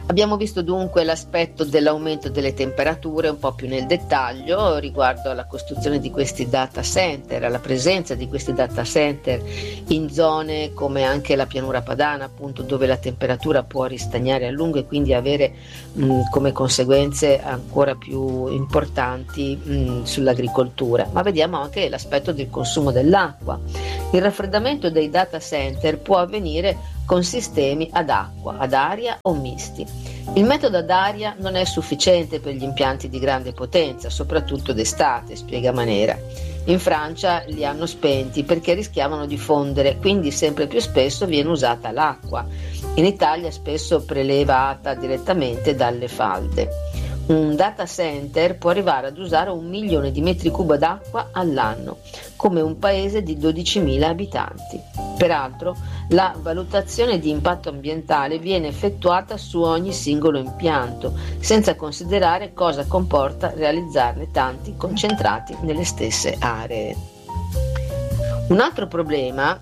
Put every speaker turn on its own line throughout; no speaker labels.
Abbiamo visto dunque l'aspetto dell'aumento delle temperature un po' più nel dettaglio riguardo alla costruzione di questi data center, alla presenza di questi data center in zone come anche la pianura padana, appunto, dove la temperatura può ristagnare a lungo e quindi avere come conseguenze ancora più importanti sull'agricoltura. Ma vediamo anche l'aspetto del consumo dell'acqua. Il raffreddamento dei data center può avvenire con sistemi ad acqua, ad aria o misti. Il metodo ad aria non è sufficiente per gli impianti di grande potenza, soprattutto d'estate, spiega Manera. In Francia li hanno spenti perché rischiavano di fondere, quindi sempre più spesso viene usata l'acqua. In Italia spesso prelevata direttamente dalle falde. Un data center può arrivare ad usare 1 milione di metri cubi d'acqua all'anno, come un paese di 12.000 abitanti. Peraltro, la valutazione di impatto ambientale viene effettuata su ogni singolo impianto, senza considerare cosa comporta realizzarne tanti concentrati nelle stesse aree. Un altro problema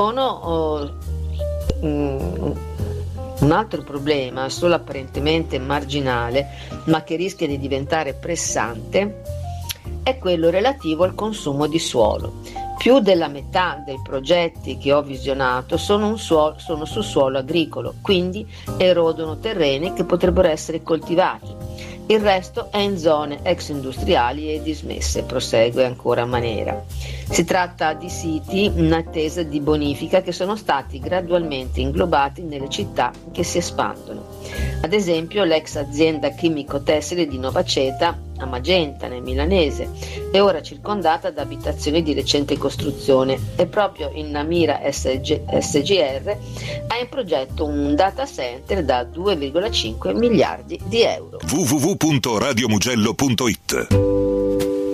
solo apparentemente marginale, ma che rischia di diventare pressante, è quello relativo al consumo di suolo. Più della metà dei progetti che ho visionato sono su suolo agricolo, quindi erodono terreni che potrebbero essere coltivati. Il resto è in zone ex industriali e dismesse, prosegue ancora Manera. Si tratta di siti in attesa di bonifica che sono stati gradualmente inglobati nelle città che si espandono. Ad esempio l'ex azienda chimico-tessile di Novaceta a Magenta, nel Milanese, è ora circondata da abitazioni di recente costruzione e proprio in Namira SGR ha in progetto un data center da 2,5 miliardi di euro.
www.radiomugello.it